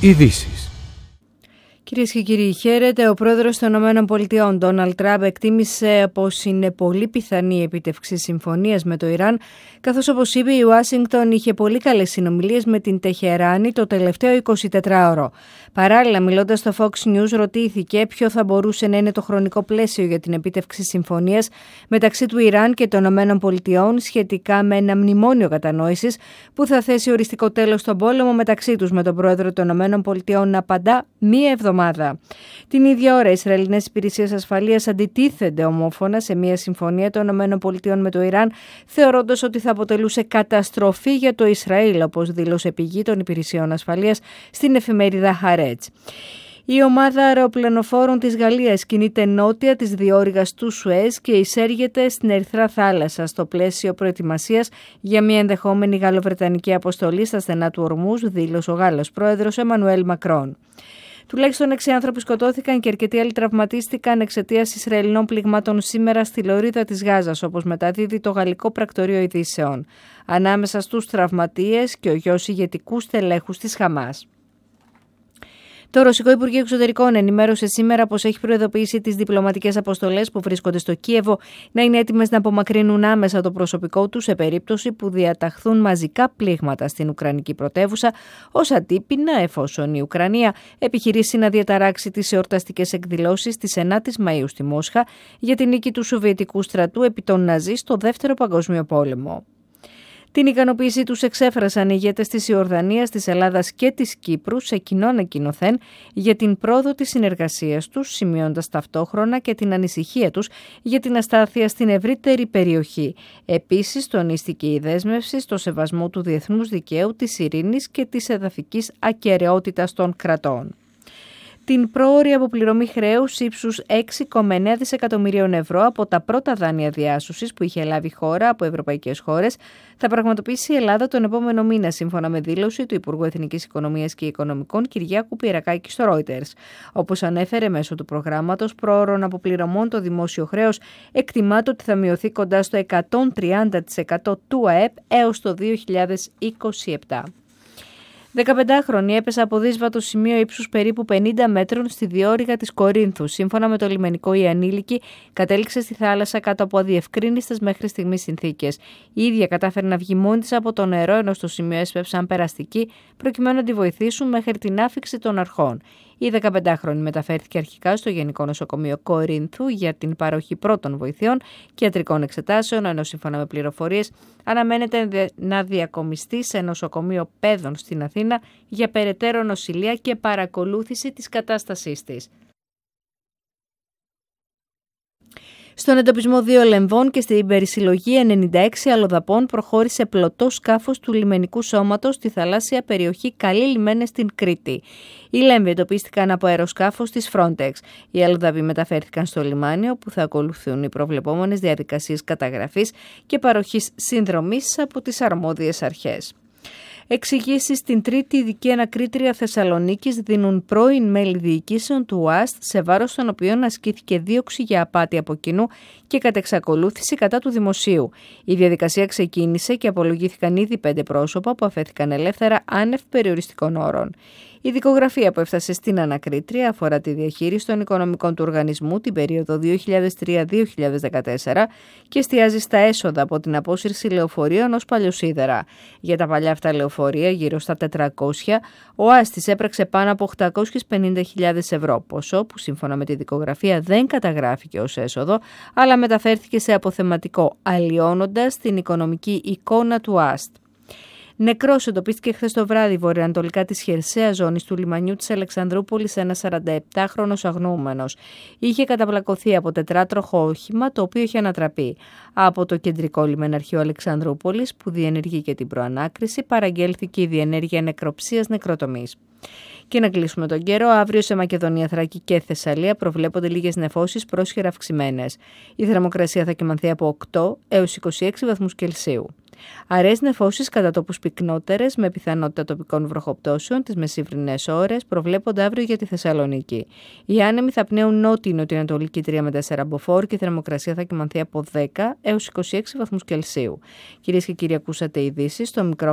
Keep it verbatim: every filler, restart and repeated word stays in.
Ειδήσεις. Κυρίες και κύριοι, χαίρετε. Ο πρόεδρος των ΗΠΑ, Ντόναλντ Τραμπ, εκτίμησε πως είναι πολύ πιθανή η επίτευξη συμφωνίας με το Ιράν, καθώς, όπως είπε, η Ουάσιγκτον είχε πολύ καλές συνομιλίες με την Τεχεράνη το τελευταίο εικοσιτετράωρο. Παράλληλα, μιλώντας στο Fox News, ρωτήθηκε ποιο θα μπορούσε να είναι το χρονικό πλαίσιο για την επίτευξη συμφωνίας μεταξύ του Ιράν και των ΗΠΑ σχετικά με ένα μνημόνιο κατανόησης που θα θέσει οριστικό τέλος στον πόλεμο μεταξύ τους, με τον πρόεδρο των ΗΠΑ να απαντά μία εβδομάδα. Την ίδια ώρα, οι Ισραηλινές υπηρεσίες ασφαλείας αντιτίθενται ομόφωνα σε μια συμφωνία των ΗΠΑ με το Ιράν, θεωρώντας ότι θα αποτελούσε καταστροφή για το Ισραήλ, όπως δήλωσε πηγή των υπηρεσιών ασφαλείας στην εφημερίδα Haaretz. Η ομάδα αεροπλανοφόρων της Γαλλίας κινείται νότια της διόρυγας του Σουέζ και εισέρχεται στην Ερυθρά Θάλασσα στο πλαίσιο προετοιμασίας για μια ενδεχόμενη γαλλοβρετανική αποστολή στα στενά του Ορμούζ, δήλωσε ο Γάλλος πρόεδρος Εμμανουέλ Μακρόν. Τουλάχιστον έξι άνθρωποι σκοτώθηκαν και αρκετοί άλλοι τραυματίστηκαν εξαιτίας Ισραηλινών πληγμάτων σήμερα στη λωρίδα της Γάζας, όπως μεταδίδει το γαλλικό πρακτορείο ειδήσεων. Ανάμεσα στους τραυματίες και ο γιος ηγετικού στελέχους της Χαμάς. Το Ρωσικό Υπουργείο Εξωτερικών ενημέρωσε σήμερα πως έχει προειδοποιήσει τις διπλωματικές αποστολές που βρίσκονται στο Κίεβο να είναι έτοιμες να απομακρύνουν άμεσα το προσωπικό τους σε περίπτωση που διαταχθούν μαζικά πλήγματα στην Ουκρανική πρωτεύουσα, ως αντίπεινα εφόσον η Ουκρανία επιχειρήσει να διαταράξει τις εορταστικές εκδηλώσεις της ενάτης Μαΐου στη Μόσχα για την νίκη του Σοβιετικού στρατού επί των Ναζί στο Δεύτερο Παγκόσμιο Πόλεμο. Την ικανοποίησή τους εξέφρασαν οι ηγέτες της Ιορδανίας, της Ελλάδας και της Κύπρου σε κοινό ανακοινωθέν για την πρόοδο της συνεργασίας τους, σημειώντας ταυτόχρονα και την ανησυχία τους για την αστάθεια στην ευρύτερη περιοχή. Επίσης, τονίστηκε η δέσμευση στο σεβασμό του διεθνούς δικαίου, της ειρήνης και της εδαφικής ακεραιότητας των κρατών. Την πρόωρη αποπληρωμή χρέους ύψους έξι κόμμα εννέα δισεκατομμυρίων ευρώ από τα πρώτα δάνεια διάσωσης που είχε λάβει η χώρα από ευρωπαϊκές χώρες θα πραγματοποιήσει η Ελλάδα τον επόμενο μήνα, σύμφωνα με δήλωση του Υπουργού Εθνικής Οικονομίας και Οικονομικών Κυριάκου Πυρακάκη στο Reuters. Όπως ανέφερε μέσω του προγράμματος πρόωρων αποπληρωμών, το δημόσιο χρέος εκτιμάται ότι θα μειωθεί κοντά στο εκατόν τριάντα τοις εκατό του ΑΕΠ έως το δύο χιλιάδες είκοσι επτά. δεκαπεντάχρονη έπεσε από δύσβατο σημείο ύψους περίπου πενήντα μέτρων στη διόρυγα της Κορίνθου. Σύμφωνα με το λιμενικό, η ανήλικη κατέληξε στη θάλασσα κάτω από αδιευκρίνιστες μέχρι στιγμής συνθήκες. Η ίδια κατάφερε να βγει μόνη της από το νερό, ενώ στο σημείο έσπευσαν περαστικοί προκειμένου να τη βοηθήσουν μέχρι την άφιξη των αρχών. Η δεκαπεντάχρονη μεταφέρθηκε αρχικά στο Γενικό Νοσοκομείο Κορίνθου για την παροχή πρώτων βοηθειών και ιατρικών εξετάσεων, ενώ σύμφωνα με πληροφορίες αναμένεται να διακομιστεί σε νοσοκομείο Πέδων στην Αθήνα για περαιτέρω νοσηλεία και παρακολούθηση της κατάστασής της. Στον εντοπισμό δύο λεμβών και στην περισυλλογή ενενήντα έξι αλλοδαπών προχώρησε πλωτό σκάφος του λιμενικού σώματος στη θαλάσσια περιοχή Καλή Λιμένες στην Κρήτη. Οι λέμβοι εντοπίστηκαν από αεροσκάφος της Frontex. Οι αλλοδαποί μεταφέρθηκαν στο λιμάνι, όπου θα ακολουθούν οι προβλεπόμενες διαδικασίες καταγραφής και παροχής συνδρομής από τις αρμόδιες αρχές. Εξηγήσεις στην τρίτη ειδική ανακρίτρια Θεσσαλονίκης δίνουν πρώην μέλη διοικήσεων του ΟΑΣΤ, σε βάρος των οποίων ασκήθηκε δίωξη για απάτη από κοινού και κατεξακολούθηση κατά του δημοσίου. Η διαδικασία ξεκίνησε και απολογήθηκαν ήδη πέντε πρόσωπα που αφέθηκαν ελεύθερα άνευ περιοριστικών όρων. Η δικογραφία που έφτασε στην ανακρίτρια αφορά τη διαχείριση των οικονομικών του οργανισμού την περίοδο δύο χιλιάδες τρία με δύο χιλιάδες δεκατέσσερα και εστιάζει στα έσοδα από την απόσυρση λεωφορείων ως παλιοσίδερα. Για τα παλιά αυτά λεωφορεία, γύρω στα τετρακόσια, ο Άστης έπραξε πάνω από οκτακόσιες πενήντα χιλιάδες ευρώ, ποσό που σύμφωνα με τη δικογραφία δεν καταγράφηκε ως έσοδο, αλλά μεταφέρθηκε σε αποθεματικό, αλλοιώνοντας την οικονομική εικόνα του Άστ. Νεκρός εντοπίστηκε χθες το βράδυ βορειοανατολικά της χερσαίας ζώνης του λιμανιού της Αλεξανδρούπολης ένας σαρανταεπτάχρονος αγνοούμενος. Είχε καταπλακωθεί από τετράτροχο όχημα, το οποίο είχε ανατραπεί. Από το κεντρικό λιμεναρχείο Αλεξανδρούπολης, που διενεργεί και την προανάκριση, παραγγέλθηκε η διενέργεια νεκροψίας νεκροτομής. Και να κλείσουμε τον καιρό, αύριο σε Μακεδονία, Θράκη και Θεσσαλία προβλέπονται λίγες νεφώσεις πρόσχερα αυξημένες. Η θερμοκρασία θα κυμανθεί από οκτώ έως είκοσι έξι βαθμούς Κελσίου. Αραιές νεφώσεις κατά τόπους πυκνότερες με πιθανότητα τοπικών βροχοπτώσεων τις μεσημβρινές ώρες προβλέπονται αύριο για τη Θεσσαλονίκη. Οι άνεμοι θα πνέουν νότιο-νοτιοανατολική τρία με τέσσερα μποφόρ και η θερμοκρασία θα κυμανθεί από δέκα έως είκοσι έξι βαθμούς Κελσίου. Κυρίες και κύριοι, ακούσατε ειδήσεις στο μικρόφωνο